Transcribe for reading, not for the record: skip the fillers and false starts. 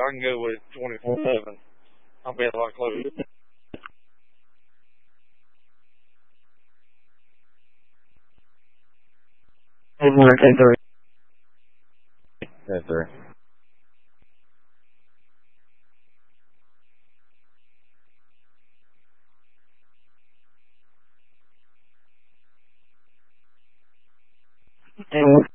I can go with 24/7. I'll be a lot closer. Mark 10-3. 10-3. And